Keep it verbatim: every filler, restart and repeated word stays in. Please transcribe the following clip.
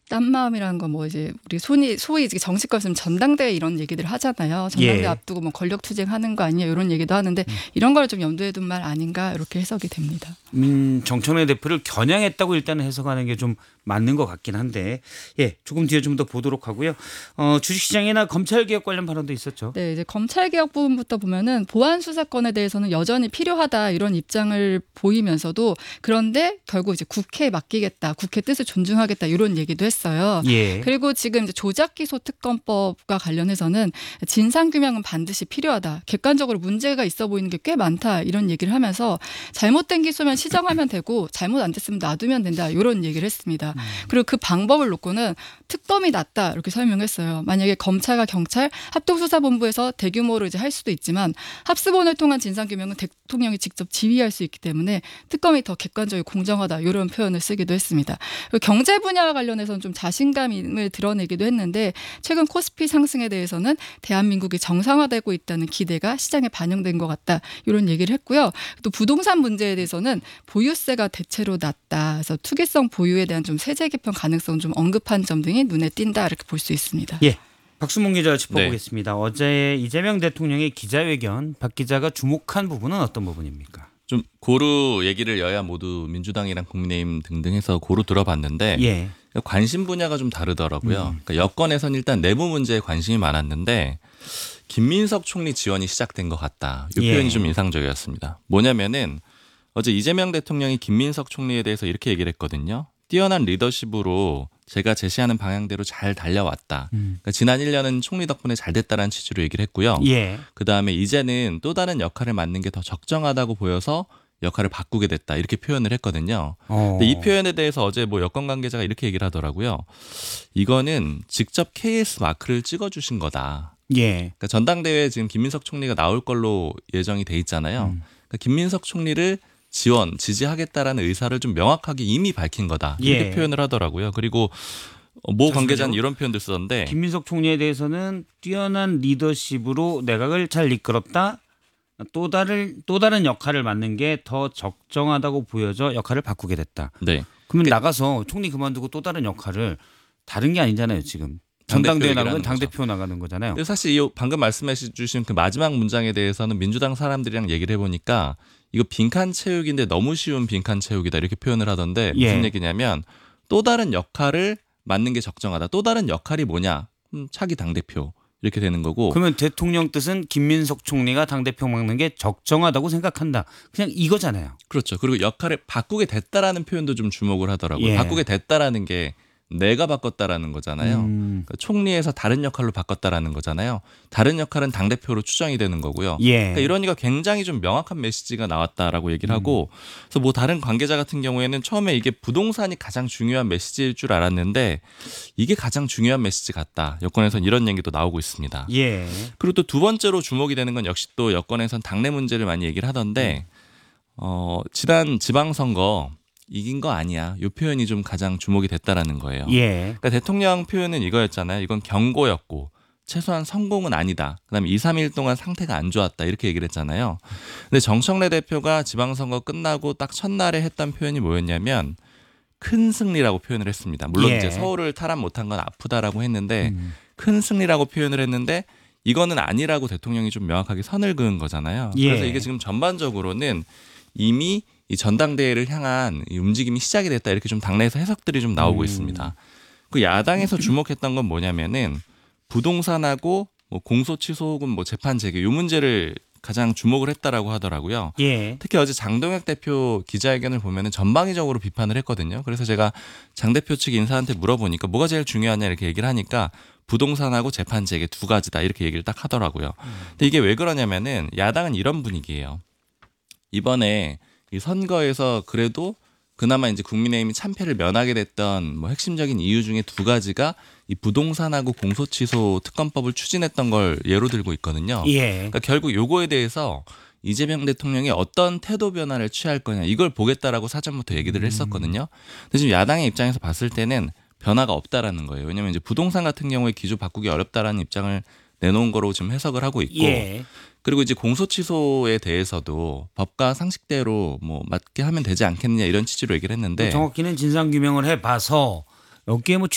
딴 마음이라는 건 뭐 이제 우리 손이 소위 이제 정치권 쓰면 전당대회 이런 얘기들 하잖아요. 전당대회 예. 앞두고 뭐 권력 투쟁하는 거 아니냐 이런 얘기도 하는데 음. 이런 걸 좀 염두에 둔 말 아닌가 이렇게 해석이 됩니다. 민 정청래 대표를 겨냥했다고 일단 해석하는 게 좀 맞는 것 같긴 한데, 예, 조금 뒤에 좀 더 보도록 하고요. 어, 주식시장이나 검찰개혁 관련 발언도 있었죠. 네, 이제 검찰개혁 부분부터 보면은 보안 수사권에 대해서는 여전히 필요하다 이런 입장을 보이면서도 그런데 결국 이제 국회에 맡기겠다, 국회 뜻을 존중하겠다 이런 얘기도 했어요. 예. 그리고 지금 이제 조작기소특검법과 관련해서는 진상규명은 반드시 필요하다. 객관적으로 문제가 있어 보이는 게 꽤 많다 이런 얘기를 하면서 잘못된 기소면 시정하면 되고 잘못 안 됐으면 놔두면 된다 이런 얘기를 했습니다. 음. 그리고 그 방법을 놓고는 특검이 낫다 이렇게 설명했어요. 만약에 검찰과 경찰 합동수사본부에서 대규모로 이제 할 수도 있지만 합수본을 통한 진상규명은 대통령이 직접 지휘할 수 있기 때문에 특검이 더 객관적이고 공정하다 이런 표현을 쓰기도 했습니다. 그리고 경제 분야와 관련해서는 좀 자신감을 드러내기도 했는데 최근 코스피 상승에 대해서는 대한민국이 정상화되고 있다는 기대가 시장에 반영된 것 같다 이런 얘기를 했고요. 또 부동산 문제에 대해서는 보유세가 대체로 낮다. 그래서 투기성 보유에 대한 좀 세제 개편 가능성 좀 언급한 점 등이 눈에 띈다 이렇게 볼 수 있습니다. 예. 박수문 기자 짚어보겠습니다. 네. 어제 이재명 대통령의 기자회견, 박 기자가 주목한 부분은 어떤 부분입니까? 좀 고루 얘기를 여야 모두 민주당이랑 국민의힘 등등 해서 고루 들어봤는데 예. 관심 분야가 좀 다르더라고요. 음. 그러니까 여권에서는 일단 내부 문제에 관심이 많았는데 김민석 총리 지원이 시작된 것 같다. 이 예. 표현이 좀 인상적이었습니다. 뭐냐면은 어제 이재명 대통령이 김민석 총리에 대해서 이렇게 얘기를 했거든요. 뛰어난 리더십으로 제가 제시하는 방향대로 잘 달려왔다. 음. 그러니까 지난 일 년은 총리 덕분에 잘 됐다라는 취지로 얘기를 했고요. 예. 그다음에 이제는 또 다른 역할을 맡는 게 더 적정하다고 보여서 역할을 바꾸게 됐다. 이렇게 표현을 했거든요. 어. 근데 이 표현에 대해서 어제 뭐 여권 관계자가 이렇게 얘기를 하더라고요. 이거는 직접 케이에스 마크를 찍어주신 거다. 예. 그러니까 전당대회에 지금 김민석 총리가 나올 걸로 예정이 돼 있잖아요. 음. 그러니까 김민석 총리를 지원, 지지하겠다라는 의사를 좀 명확하게 이미 밝힌 거다. 이렇게 예. 표현을 하더라고요. 그리고 모 관계자는 이런 표현도 쓰던데 김민석 총리에 대해서는 뛰어난 리더십으로 내각을 잘 이끌었다. 또 다른 또 다른 역할을 맡는 게 더 적정하다고 보여져 역할을 바꾸게 됐다. 네. 그러면 그- 나가서 총리 그만두고 또 다른 역할을 다른 게 아니잖아요. 지금 당대표 전당대회 얘기를 나가는 건 하는 거죠. 당대표 나가는 거잖아요. 근데 사실 이 방금 말씀해 주신 그 마지막 문장에 대해서는 민주당 사람들이랑 얘기를 해보니까 이거 빈칸 채우기인데 너무 쉬운 빈칸 채우기다 이렇게 표현을 하던데 무슨 예. 얘기냐면 또 다른 역할을 맡는 게 적정하다. 또 다른 역할이 뭐냐? 음, 차기 당대표 이렇게 되는 거고. 그러면 대통령 뜻은 김민석 총리가 당대표 맡는 게 적정하다고 생각한다. 그냥 이거잖아요. 그렇죠. 그리고 역할을 바꾸게 됐다라는 표현도 좀 주목을 하더라고요. 예. 바꾸게 됐다라는 게 내가 바꿨다라는 거잖아요. 음. 그러니까 총리에서 다른 역할로 바꿨다라는 거잖아요. 다른 역할은 당대표로 추정이 되는 거고요. 예. 그러니까 이러니까 굉장히 좀 명확한 메시지가 나왔다라고 얘기를 하고 그래서 뭐 다른 관계자 같은 경우에는 처음에 이게 부동산이 가장 중요한 메시지일 줄 알았는데 이게 가장 중요한 메시지 같다. 여권에서는 이런 얘기도 나오고 있습니다. 예. 그리고 또 두 번째로 주목이 되는 건 역시 또 여권에선 당내 문제를 많이 얘기를 하던데 어, 지난 지방선거 이긴 거 아니야. 이 표현이 좀 가장 주목이 됐다라는 거예요. 예. 그러니까 대통령 표현은 이거였잖아요. 이건 경고였고 최소한 성공은 아니다. 그다음에 이, 삼 일 동안 상태가 안 좋았다. 이렇게 얘기를 했잖아요. 근데 정청래 대표가 지방선거 끝나고 딱 첫날에 했던 표현이 뭐였냐면 큰 승리라고 표현을 했습니다. 물론 예. 이제 서울을 탈환 못한 건 아프다라고 했는데 음. 큰 승리라고 표현을 했는데 이거는 아니라고 대통령이 좀 명확하게 선을 그은 거잖아요. 예. 그래서 이게 지금 전반적으로는 이미 이 전당대회를 향한 이 움직임이 시작이 됐다 이렇게 좀 당내에서 해석들이 좀 나오고 음. 있습니다. 그 야당에서 주목했던 건 뭐냐면은 부동산하고 뭐 공소 취소 혹은 뭐 재판 재개 이 문제를 가장 주목을 했다라고 하더라고요. 예. 특히 어제 장동혁 대표 기자회견을 보면은 전방위적으로 비판을 했거든요. 그래서 제가 장 대표 측 인사한테 물어보니까 뭐가 제일 중요하냐 이렇게 얘기를 하니까 부동산하고 재판 재개 두 가지다 이렇게 얘기를 딱 하더라고요. 근데 이게 왜 그러냐면은 야당은 이런 분위기예요. 이번에 이 선거에서 그래도 그나마 이제 국민의힘이 참패를 면하게 됐던 뭐 핵심적인 이유 중에 두 가지가 이 부동산하고 공소취소 특검법을 추진했던 걸 예로 들고 있거든요. 예. 그러니까 결국 요거에 대해서 이재명 대통령이 어떤 태도 변화를 취할 거냐 이걸 보겠다라고 사전부터 얘기를 했었거든요. 근데 지금 야당의 입장에서 봤을 때는 변화가 없다라는 거예요. 왜냐하면 이제 부동산 같은 경우에 기조 바꾸기 어렵다라는 입장을 내놓은 거로 지금 해석을 하고 있고 예. 그리고 이제 공소취소에 대해서도 법과 상식대로 뭐 맞게 하면 되지 않겠느냐 이런 취지로 얘기를 했는데 정확히는 진상규명을 해봐서 여기에 뭐